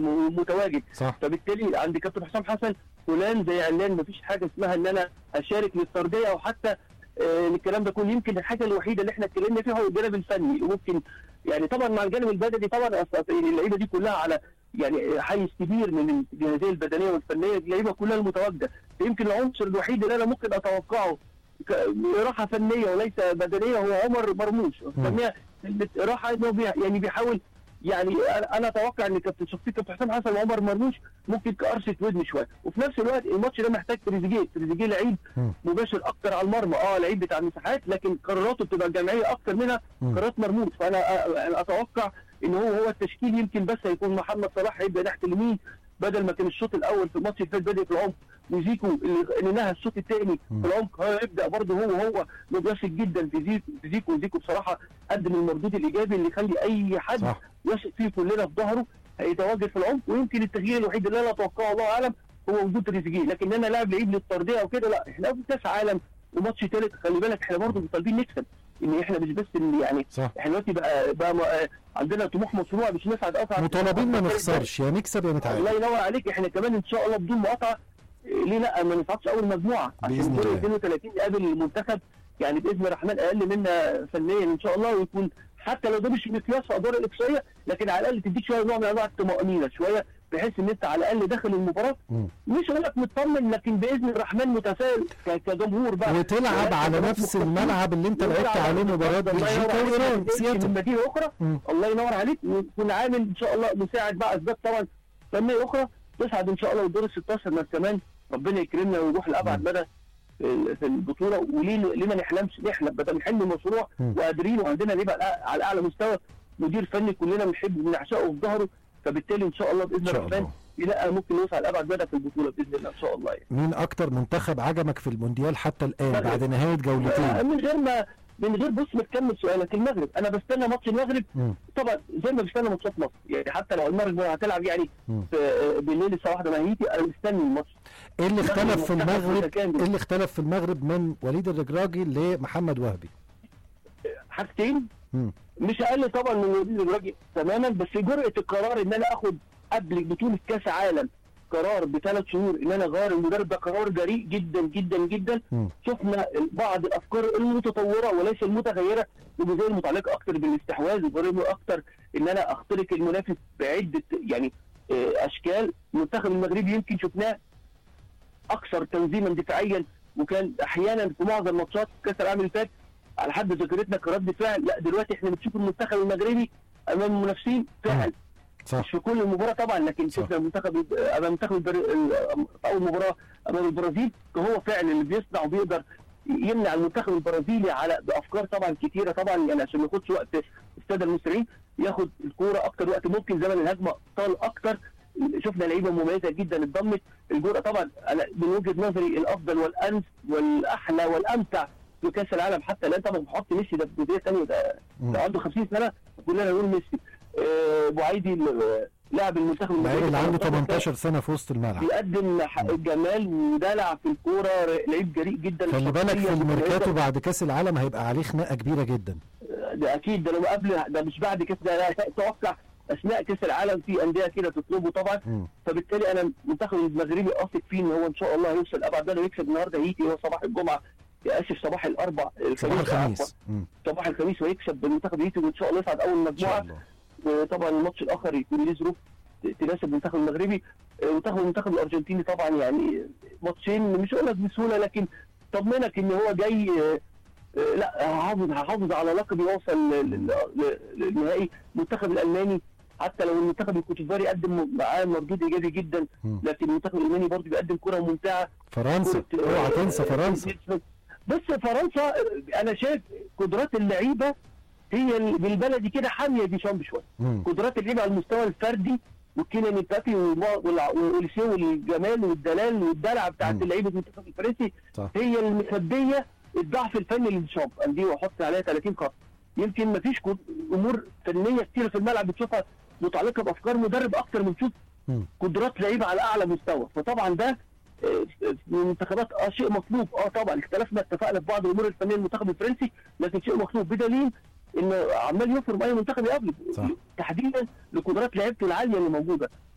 متواجد. صح. فبالتالي عند كابتن حسام حسن فلان زي علان، مفيش حاجه اسمها ان انا اشارك للطرديه او حتى الكلام ده كله. يمكن الحاجه الوحيده اللي احنا اتكلمنا فيها هو الجانب الفني، وممكن يعني طبعا مع الجانب البدني طبعا اللعيبه دي كلها على يعني حيز كبير من الجاهزيه البدنيه والفنيه، اللعيبه كلها المتواجده. يمكن العنصر الوحيد اللي انا ممكن اتوقعه راحه فنيه وليس بدنيه هو عمر مرموش. فنيه راحه انه يعني بيحاول، يعني انا اتوقع ان شخصيه كابتن حسام حسن وعمر مرموش ممكن كقرصه ودن شويه. وفي نفس الوقت الماتش ده محتاج تريزيجيه لعيب مباشر اكتر على المرمى، لعيب بتاع المساحات، لكن قراراته بتبقى جماعيه اكتر منها قرارات مرموش. فانا اتوقع ان هو التشكيل يمكن بس هيكون محمد صلاح هيبدا ناحيه اليمين، بدل ما كان الشوط الاول في الماتش اللي فات بادئ في العمق، وزيكو اللي نهى الشوط الثاني في العمق هيبدا برضه هو مباشر جدا في زيكو. زيكو بصراحه قدم المردود الايجابي اللي يخلي اي حد يثق فيه كلنا في ظهره هيتواجد في العمق. ويمكن التغيير الوحيد اللي انا اتوقعه الله اعلم هو وجود تريزيجيه، لكن انا لاعب لعيب للطرديه او كده لا. احنا في كاس عالم وماتش ثالث، خلي بالك احنا برضه طالبين نكسب، ان احنا مش بس ان يعني صح. احنا دلوقتي بقى عندنا طموح مشروع مش نسعد مطالبين ما نخسرش، يا نكسب يا نتعادل. الله ينور عليك. احنا كمان ان شاء الله بدون مقاطعه ليه لا ما نصعدش اول مجموعه عشان دور 32 نقابل المنتخب يعني باذن الرحمن اقل منا فنيا ان شاء الله، ويكون حتى لو ده مش مقياس في ادوار الاقصائيه لكن على الاقل تديك شويه نوع من انواع الطمانينه شويه، بحيث ان انت على الاقل داخل المباراه مش هقول لك مطمن لكن باذن الرحمن متفائل كجمهور بقى، وتلعب على نفس الملعب اللي انت لعبت عليه مباراه بلجيكا وايران سياتل مدينه اخرى. الله ينور عليك. ويكون عامل ان شاء الله مساعد بقى اسباب طبعا فنيه اخرى تصعد ان شاء الله لدور ال 16 من كمان ربنا يكرمنا ونروح لابعد مدى في البطوله. وليه ما نحلمش؟ نحلم بدل نحلم المشروع وقادرين، وعندنا ليه على اعلى مستوى مدير فني كلنا بنحبه بنعشقه في ظهره. فبالتالي ان شاء الله باذن الرحمن لا ممكن نوصل لابعد مدى في البطوله باذن الله ان شاء الله يعني. مين اكتر منتخب عجبك في المونديال حتى الان بعد نهايه جولتين؟ من غير بص ما تكمل سؤالك، المغرب انا بستنى ماتش المغرب طبعا زي ما بستنى ماتشات مصر، يعني حتى لو المغرب هتلعب يعني بالليل الساعه 1 مع هايتي انا مستني الماتش. ايه اللي اختلف في المغرب؟ ايه اللي اختلف في المغرب من وليد الركراجي لمحمد وهبي؟ حاجتين مش اقل طبعا من وليد الركراجي تماما، بس جرأة القرار ان انا اخد قبل بطوله كاس عالم قرار ب3 شهور ان انا اغير المدرب، ده قرار جريء جدا جدا جدا. شفنا بعض الافكار المتطوره وليس المتغيره وزي المتعلقه اكتر بالاستحواذ وجريمه اكتر ان انا اخترق المنافس بعده يعني اشكال. المنتخب المغربي يمكن شفناه اكثر تنظيما دفاعيا، وكان احيانا في معظم ماتشات كاس العالم اللي فات على حد ذاكرتنا كرد فعل، لا دلوقتي احنا بنشوف المنتخب المغربي امام المنافسين فعل مش في كل المباراه طبعا، لكن شفنا المنتخب امام منتخب اول مباراه امام البرازيل هو فعل اللي بيصنع وبيقدر يمنع المنتخب البرازيلي على بافكار طبعا كتيره طبعا، يعني عشان ما ياخدش وقت الساده المصريين ياخد الكوره اكتر وقت ممكن، زمن الهجمه طال اكتر. شفنا لعيبه مميزه جدا اتضمت الجرأه طبعا. انا من وجهه نظري الافضل والانس والاحلى والامتع في كاس العالم حتى الان طبعا بحط ميسي ده في جزئيه ثانيه، ده عنده 50 سنه كلنا نقول ميسي. بوعيدي لاعب المنتخب اللي عنده 18 سنه في وسط الملعب بيقدم جمال ودلع في الكوره، لعيب جريء جدا. خلي بالك في الميركاتو بعد كاس العالم هيبقى عليه خناقه كبيره جدا. ده اكيد، ده لو قبل ده مش بعد كاس، ده اتوقع اثناء كاس العالم في انديه كده تطلبه طبعا. فبالتالي انا المنتخب المغربي اثق فيه ان هو ان شاء الله هيوصل ابعد مدى ويكسب النهارده هيتي، هو صباح الجمعه صباح الخميس صباح الخميس ويكسب المنتخب هيتي وان شاء الله يصعد اول مجموعه. وطبعا الماتش الاخر يكون له ظروف تناسب المنتخب المغربي والمنتخب الارجنتيني طبعا، يعني ماتشين مش هقول لك بسهوله لكن طمنك ان هو جاي لا هحافظ على لقب يوصل للنهائي. المنتخب الالماني حتى لو المنتخب الكوتيفواري قدم معاه مردود ايجابي جدا، لكن المنتخب الالماني برضه بيقدم كره ممتعه. فرنسا اوعى تنسى فرنسا. بس فرنسا انا شايف قدرات اللعيبه هي بالبلدي كده حاميه ديشامب شويه. قدرات اللعيبه على المستوى الفردي وكيليان امبابي واوليسيه والجمال والدلال والدلع بتاعت اللعيبه المنتخب الفرنسي هي المخبيه الضعف الفني لديشامب. انديه واحط عليها 30 خط. يمكن ما فيش امور فنيه كتير في الملعب بتشوفها متعلقه بافكار مدرب اكتر من تشوف قدرات لعيبه على اعلى مستوى. فطبعا ده من المنتخبات شيء مطلوب. طبعا اختلفنا اتفقنا في بعض الامور الفنيه المنتخب الفرنسي، لكن شيء مطلوب بدليل انه عمال يفرم اي منتخب يقابله تحديدا لقدرات لعيبته العاليه اللي موجوده.